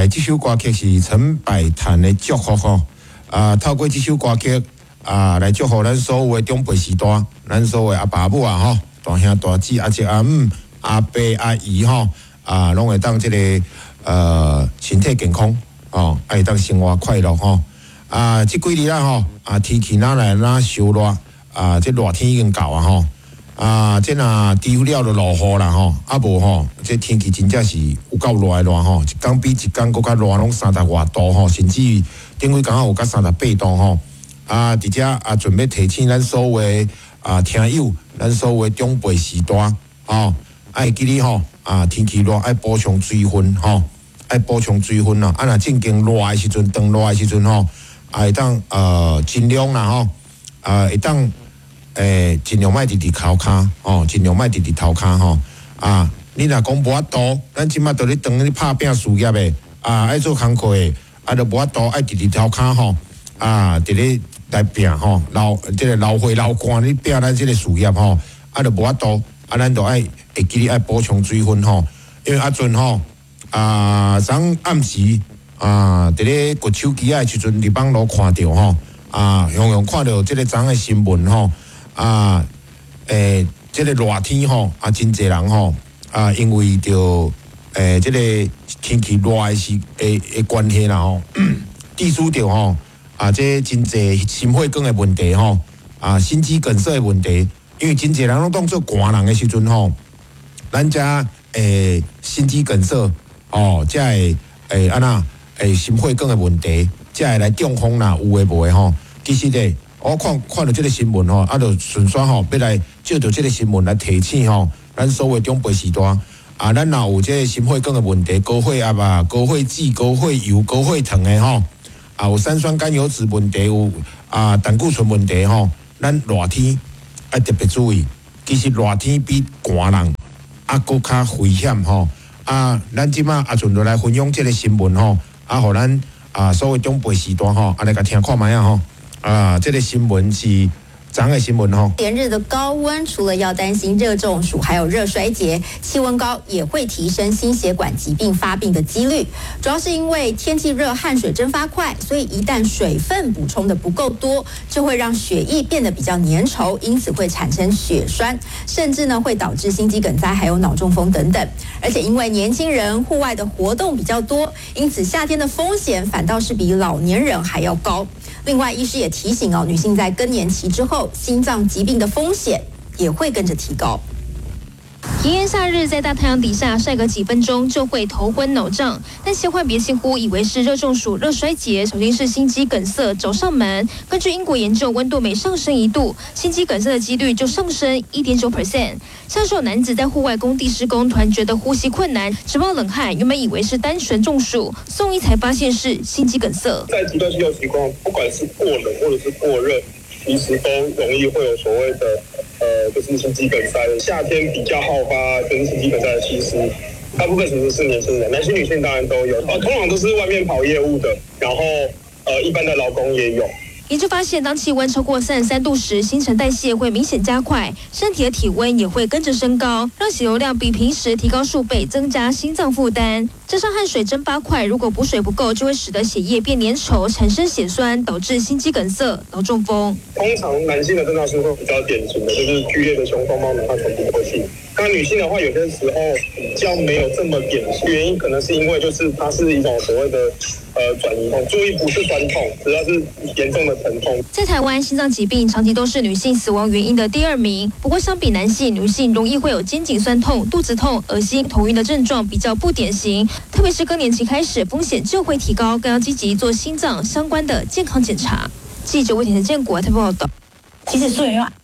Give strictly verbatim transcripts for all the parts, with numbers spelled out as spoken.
来，这首歌曲是陈百潭的祝福吼。啊，透过这首歌曲啊，来祝福咱所有的长辈时代，咱所有的阿爸母啊吼，大兄大姊、阿姐阿姆、阿伯阿姨吼，啊，拢会当这个呃身体健康哦，会当生活快乐吼。啊，这几日啦吼，啊天气哪来哪烧热，啊这热天已经到啊吼。啊，这若除了就落雨啦吼，啊无吼，这天气真正是有够热热吼，一天比一天搁较热，拢三十外度吼，甚至于顶几工有甲三十八度吼。啊，伫遮啊，准备提醒咱所有的啊听友，咱所有的长辈时代吼，爱记哩吼啊，天气热爱补充水分吼，爱补充水分咯。啊，若正经热的时阵，当热的时阵吼，啊会当呃尽量啦吼，啊会当。诶，尽量莫直直头骹，哦，尽量莫直直头骹吼。啊，你若讲无法度，咱即马倒咧当咧拍拼事业诶，啊，爱做工课诶，啊，就无法度爱直直头骹吼。啊，伫咧来拼吼，流即个流血流汗，你拼咱即个事业吼，啊，就无法度，啊，咱就爱会记哩爱补充水分吼。因为阿阵吼，啊，昨暗时啊，伫咧掘手机诶时阵，伫网络看着吼，啊，样样看着即个昨诶新闻吼。啊，诶、欸，即、这个热天吼，啊，真侪人吼，啊，因为着诶，即、欸这个天气热诶是诶诶关系啦吼，致使着吼，啊，这真侪心血管诶问题吼，啊，心肌梗塞诶问题，因为真侪人拢当做寒人诶时阵吼，咱遮诶心肌梗塞哦，才会诶安那诶心血管诶问题，才会来中风啦，有诶无诶吼，其实咧。我看看到这个新闻吼，啊，就顺续吼，要来借着这个新闻来提醒吼，咱所有长辈时代啊，咱若有这个心血管的问题，高血压啊、高血脂、高血油、高血糖的吼，啊，有三酸甘油脂问题，有啊胆固醇问题吼，咱热天要特别注意。其实热天比寒人啊搁较危险吼，啊，咱即马啊，阵就来分享这个新闻吼，啊，互咱啊所有长辈时代吼，啊来甲听看卖啊吼。啊，这个新闻是昨个新闻吼。 连日的高温，除了要担心热中暑，还有热衰竭，气温高也会提升心血管疾病发病的几率。主要是因为天气热，汗水蒸发快，所以一旦水分补充的不够多，就会让血液变得比较粘稠，因此会产生血栓，甚至呢会导致心肌梗塞，还有脑中风等等。而且因为年轻人户外的活动比较多，因此夏天的风险反倒是比老年人还要高。另外，医师也提醒哦，女性在更年期之后，心脏疾病的风险也会跟着提高。炎炎夏日，在大太阳底下晒个几分钟就会头昏脑胀，但千万别轻忽，以为是热中暑、热衰竭，小心是心肌梗塞找上门。根据英国研究，温度每上升一度，心肌梗塞的几率就上升 一点九 percent。像是有男子在户外工地施工，突然觉得呼吸困难，直冒冷汗，原本以为是单纯中暑，送医才发现是心肌梗塞。 在极端气候情况，不管是过冷或者是过热，其实都容易会有所谓的呃，就是心肌梗塞。夏天比较好发跟心肌梗塞的，其实大部分其实是年轻人，男性、女性当然都有。呃，通常都是外面跑业务的，然后呃，一般的劳工也有。 研究发现，当气温超过三十三度时，新陈代谢会明显加快，身体的体温也会跟着升高，让血流量比平时提高数倍，增加心脏负担。加上汗水蒸发快，如果补水不够，就会使得血液变粘稠，产生血栓，导致心肌梗塞、脑中风。 通常男性的症状是会比较典型的，就是剧烈的胸痛、冒冷汗、喘不过气。那女性的话，有些时候比较没有这么典型，原因可能是因为就是它是一种所谓的呃转移痛，注意不是酸痛，主要是严重的疼痛。 在台湾，心脏疾病长期都是女性死亡原因的第二名。不过，相比男性，女性容易会有肩颈酸痛、肚子痛、恶心、头晕的症状比较不典型。特别是更年期开始，风险就会提高，更要积极做心脏相关的健康检查。记者魏田建国台北报道。 其实素媛啊。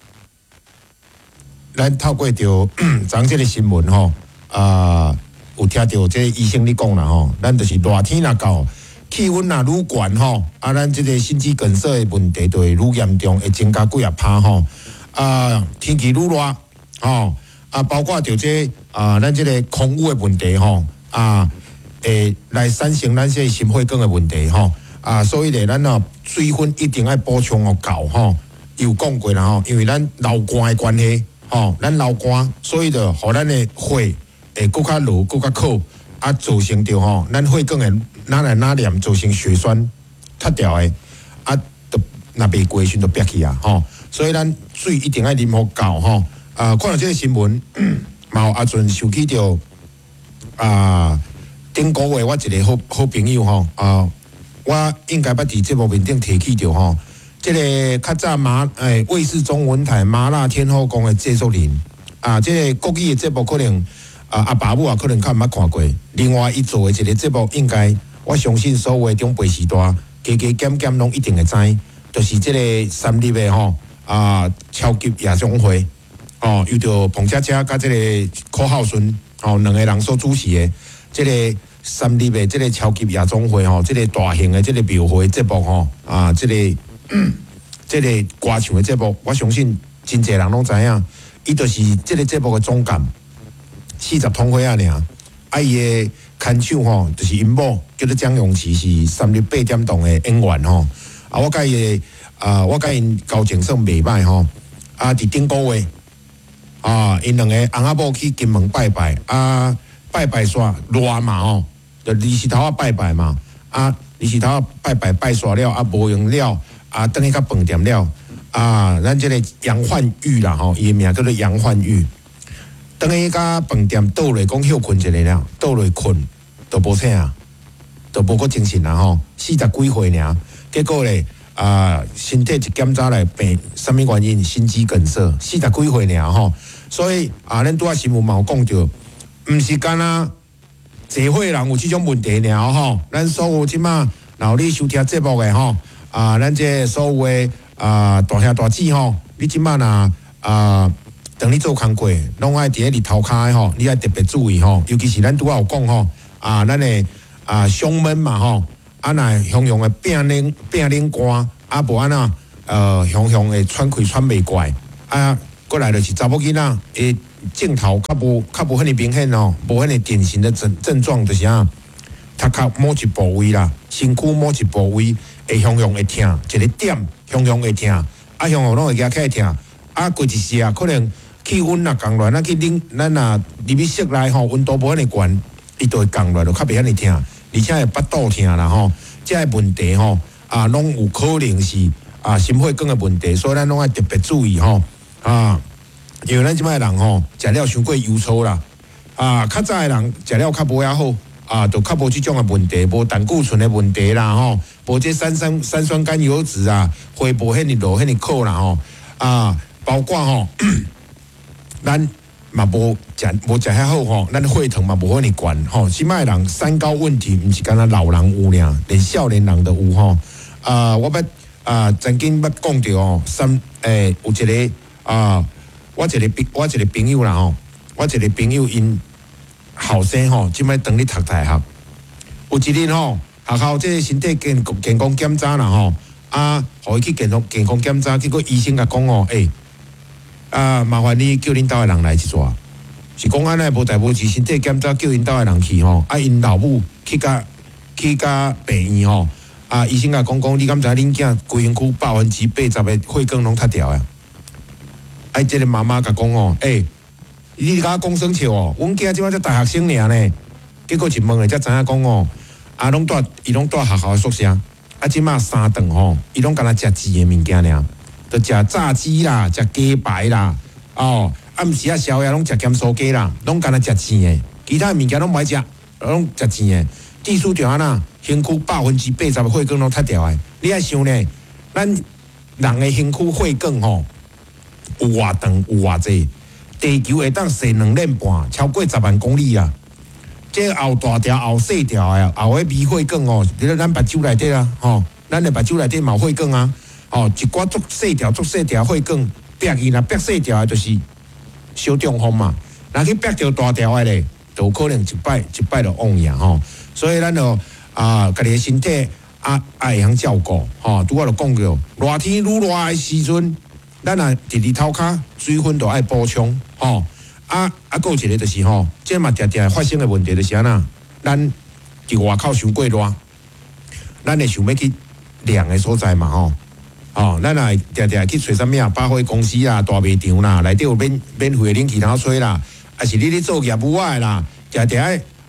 咱透过着昨这个新闻吼，啊，有听到这医生咧讲啦吼，咱就是热天若到，气温若愈悬吼，啊，咱这个心肌梗塞的问题就会愈严重，会增加几啊趴吼。啊，天气愈热吼，啊，包括着这啊，咱这个空污的问题吼，啊，会来产生咱这心血管的问题吼，啊，所以咧，咱哦水分一定要补充哦够吼。有讲过啦吼，因为咱流汗的关系。吼、哦，咱流汗，所以就互咱的血会更较落、更较靠， 啊造成着吼，咱血管的哪来哪念造成血栓塌掉的，啊，都若袂过时就憋去啊吼，所以咱水一定要啉好够吼。啊，看到这个新闻，嘛有阿俊想起着啊，顶个月我一个好好朋友吼啊，我应该捌伫节目面顶提起着吼，这个较早麻诶卫视中文台麻辣天后宫的制作人啊，这个国语的节目可能啊阿爸母啊可能较毋捌看过，另外伊做的一个节目应该我相信所有的长辈时代加加减减拢一定会知，就是这个三立的吼啊超级夜总会。哦，有着彭佳佳甲这个柯浩顺哦，两个人所主持的这个三立的这个超级夜总会吼，这个大型的这个庙会节目吼啊，这个、嗯、这个歌唱的节目，我相信真侪人拢知影，伊就是这个节目的总监，四十通岁啊尔，啊伊的看守吼就是因某叫做蒋永琪，是三立八点档的演员吼，啊我甲伊啊我甲因交情算袂歹吼，啊伫顶个月。啊，因两个翁仔某去金门拜拜，啊，拜拜煞热嘛吼，就二时头啊拜拜嘛，啊，二时头啊拜拜拜煞了，啊无用了，啊，等去到饭店了，啊，咱这个杨焕玉啦吼，伊名叫做杨焕玉，等去到饭店倒落讲休困一下了，倒落困，都无醒啊，都无个精神啊吼，四十几岁尔，结果咧。啊，身体一检查来病，什么原因？心肌梗塞，四十几岁尔吼，所以啊，咱拄仔新闻嘛有讲着，毋是干啊，侪岁人有即种问题尔吼，咱所有即马，然后你收听节目的吼，啊，咱这所有的啊大兄大姊吼，你即马若啊，等你做工课，拢爱伫咧日头骹吼，你爱特别注意吼，尤其是咱拄仔有讲吼，啊，咱的啊胸闷嘛吼。啊，若雄雄的病冷病冷寒，啊无安那呃雄雄的喘气喘袂过来，啊，过来就是查某囡仔诶镜头较无较无遐尼明显哦，无遐尼典型的症症状就是啊，头壳某一部位啦，身躯某一部位会雄雄会痛，一个点雄雄会痛，啊雄雄拢会举起来痛，啊过一时啊可能气温若降落，咱去冷咱若入去室内吼，温度无遐尼悬，伊就会降落，就较袂遐尼痛。而且会腹肚痛啦吼，这个问题吼啊，拢有可能是啊心血管的问题，所以咱拢要特别注意吼啊，因为咱即摆人吼食了伤过油粗啦啊，较早的人食了较无遐好啊，就较无即种的问题，无胆固醇的问题啦吼，无这三酸三酸甘油脂啊，血无遐尼落遐尼苦啦吼啊，包括吼咱。嘛无食无食遐好吼，咱血糖嘛无遐尼悬吼。即摆人三高问题，毋是干那老人有尔，连少年人都有吼。啊，我捌啊，曾经捌讲着哦，三诶、欸、有一个啊，我一个朋我一个朋友啦吼，我一个朋友因后生吼，即摆当咧读大学，有一日吼，学校即个身体健健康检查啦吼，啊，互伊去健康健康检查，结果医生甲讲哦，诶、欸。啊，麻烦你叫恁兜的人来一撮，是讲安尼无代无志，身体检查叫恁兜的人去吼，啊，因老母去甲去甲病院吼，啊，医生甲讲讲，你敢知恁囝规身躯百分之八十的血管拢塌掉啊？啊，即个妈妈甲讲哦，诶、欸，你甲我讲生笑哦，阮囝即摆才大学生尔呢，结果一问诶才知影讲哦，啊，拢住伊拢住学校的宿舍，啊，即摆三顿吼，伊拢敢若食煮的物件尔。就食炸鸡啦，食鸡排啦，哦，暗时啊宵夜拢食咸酥鸡啦，拢干那食煎的，其他物件拢唔爱食，拢食煎的。技术就安那，身躯百分之八十的血管拢塌掉的。你爱想呢，咱人的身躯血管吼，有偌长有偌济，地球会当射两年半，超过十万公里啊！这后大条后细条的，后迄微血管哦，伫咧咱目睭内底啊，吼，咱的目睭内底嘛有血管啊。哦，一寡足细条、足细条血管，逼伊若逼细条的，就是小中风嘛。若去逼着大条的咧，就有可能一摆一摆就亡去吼。所以咱就啊，家己的身体啊，爱会晓照顾吼。拄我就讲过，热天愈热的时阵，咱啊伫日头骹水分就爱补充吼。啊啊，还有一个就是吼，这嘛常常发生的问题就是安那，咱伫外口伤过热，咱会想要去凉的所在嘛吼。哦，咱也常常去找啥物啊？百货公司啦、大卖场啦，内底有免免费的冷气通吹啦，啊是你咧做业务的啦，常常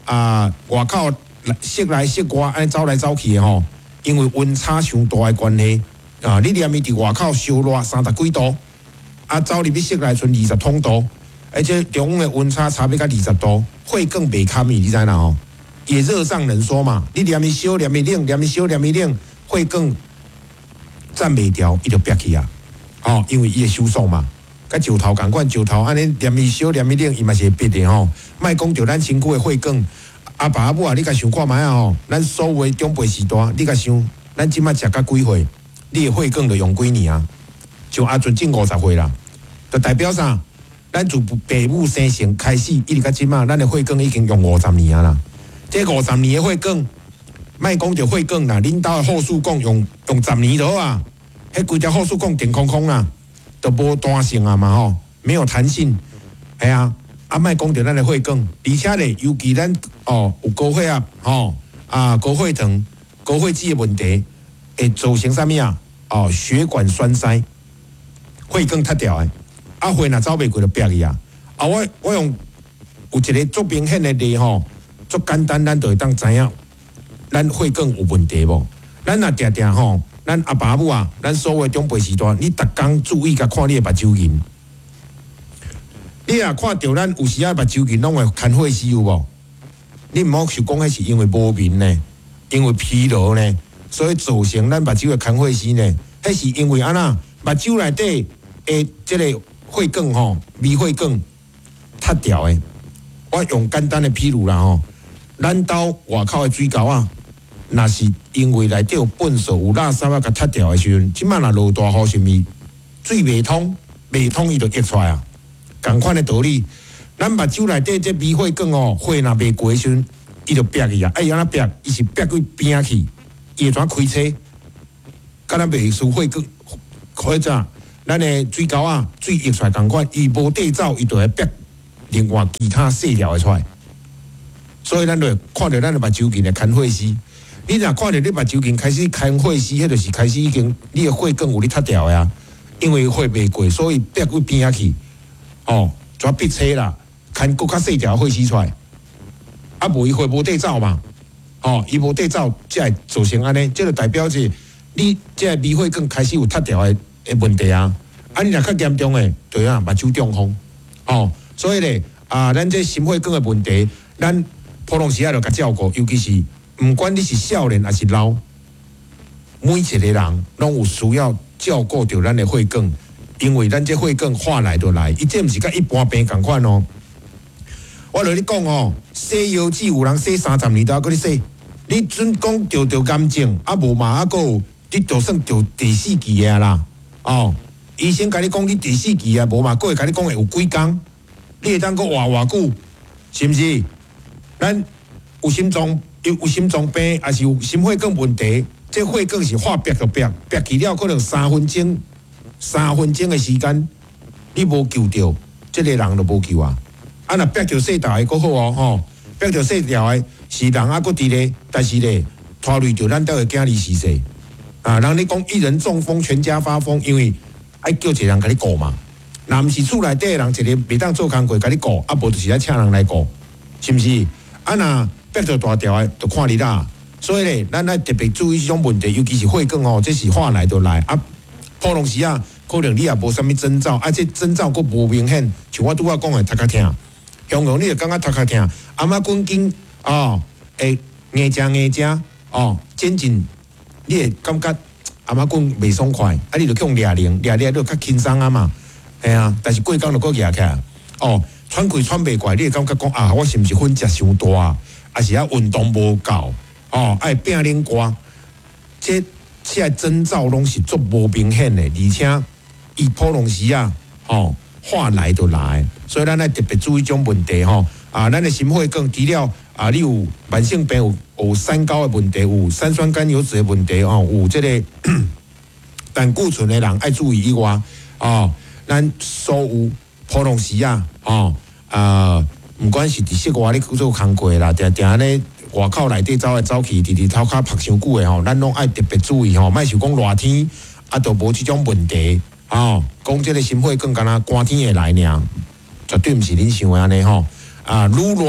啊外口室内室外安尼走来走去的吼，因为温差上大的关系啊，你连伊伫外口烧热三十几度，啊走入去室内剩二十通度，而且中央的温差差不多到二十度，会更袂堪伊，你知影吼？也热上冷缩嘛，你连伊烧连伊冷，连伊烧连伊冷，会更站袂调，伊就憋去啊！哦，因为伊会收缩嘛，甲石头共款，石头安尼连伊烧连伊冷，伊嘛是会憋的吼。莫讲着咱身躯的血管，阿爸阿母啊，你甲想看觅啊吼，咱所有的长辈时代，你甲想，咱即摆食到几岁，你的血管就用几年啊？像阿俊正五十岁啦，就代表啥？咱自父母生成开始，一直到即摆，咱的血管已经用五十年啊啦。这五十年的血管，莫讲着血管啦，恁兜的后束管用用十年就好啊。迄规条后束管电空空啦，都无弹性啊嘛吼，没有弹性，系啊。啊，莫讲着咱的血管，而且咧，尤其咱哦有高血压吼啊高血糖、高血脂的问题，会造成啥物啊？哦，血管栓塞，血管塌掉的，啊血若走袂过就憋去啊。啊，我我用有一个足明显的例吼。足简单，咱就会当知影，咱血管有问题无？咱若定定吼，咱阿爸母啊，咱所有长辈时代，你逐工注意甲看你的目睭印。你若看到咱有时啊目睭印拢会牵血丝有无？你毋好想讲迄是因为无眠呢，因为疲劳呢，所以造成咱目睭会牵血丝呢。迄是因为安那目睭内底诶，即个血管吼，微血管塌掉诶。我用简单的譬如啦吼。咱兜外口的水沟啊，若是因为内底有粪扫、有垃圾啊，甲塌掉的时阵，即摆若落大雨，是咪水袂通，袂通伊就溢出来啊。同款的道理，咱目睭内底这微血管哦，血若袂过的时阵，伊就憋去啊。哎，安那憋，伊是憋去边去，伊会怎开车？甲咱袂输血管，或者咱的水沟啊，水溢出来同款，伊无地走，伊就会憋另外其他细条的出来。所以咱就看到咱的目睭镜的牵血丝，你若看到你目睭镜开始牵血丝，迄就是开始已经你的血管有咧塌掉的啊，因为血袂过，所以憋去边仔去，哦，就逼车啦，牵更较细条血丝出来，啊，无伊血无地走嘛，哦，伊无地走，才会造成安尼，这就代表是你这微血管开始有塌掉的的问题啊，啊，你若较严重的，就啊目睭中风，哦，所以咧啊，咱这心血管的问题，咱普通时啊，就甲照顾，尤其是毋管你是少年还是老，每一个人拢有需要照顾到咱的血管，因为咱这血管化来就来，伊这毋是甲一般病共款哦。我来你讲哦，洗腰子有人洗三十年都还搁咧洗，你准讲着着癌症，啊无嘛，啊搁有你就算着第四期的啦，哦，医生甲你讲你第四期啊，无嘛，搁会甲你讲会有几工，你会当搁活偌久，是毋是？咱有心脏有有心脏病，还是有心血管问题，这血管是化憋就憋，憋去了可能三分钟、三分钟的时间，你无救着，这个人就无救啊！啊，若憋着细条的佫好哦，吼，憋着细条的是人啊，佫伫咧，但是咧拖累着咱兜的囝儿逝世啊！人你讲一人中风，全家发疯，因为爱叫一个人甲你顾嘛，若毋是厝内底的人一个袂当做工课甲你顾，啊无就是来请人来顾，是毋是？啊，若憋着大条的，就看你啦。所以咧，咱爱特别注意这种问题，尤其是血管哦，这是化来就来啊。普通时啊，可能你也无啥物征兆，啊，这征兆佫无明显，像我拄仔讲的，头壳痛，形容你就感觉头壳痛，阿妈滚筋哦，会硬正硬正哦，渐渐你会感觉阿妈滚袂爽快，啊，你就去用抓铃，抓铃就较轻松啊嘛，系啊，但是过工就佫举起来，哦。喘气喘袂过来，你会感觉讲啊，我是毋是粉食伤大，还是啊运动无够，哦，爱变冷寒，这这征兆拢是足无明显的，而且伊普通时啊，哦，话来就来，所以咱爱特别注意这种问题吼。啊，咱的心血管除了啊，你有慢性病有有三高的问题，有三酸甘油脂的问题哦，有这个胆固醇的人爱注意以外，哦，咱所有。普通时啊，哦，啊，毋管是伫室外咧做工课啦，定定咧外口内底走来走去，伫伫头壳晒伤久诶吼，咱拢爱特别注意吼，莫想讲热天啊，都无即种问题，哦，讲即个心血管敢若寒天会来尔，绝对毋是恁想诶安尼吼，啊，愈热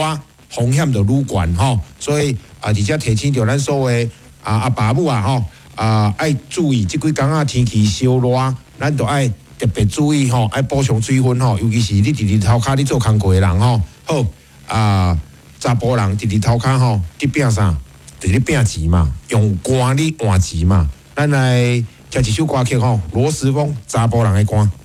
风险就愈悬吼。所以啊，而且提醒着咱所有啊阿爸母啊吼啊，爱注意即几工啊天气烧热，咱就爱特别注意吼，爱补充水分吼，尤其是你伫日头骹咧做工课的人吼，好啊，查甫人伫日头骹吼，伫拼啥？伫咧拼钱嘛，用肝咧换钱嘛。咱来听一首歌曲吼，罗时丰查甫人的歌。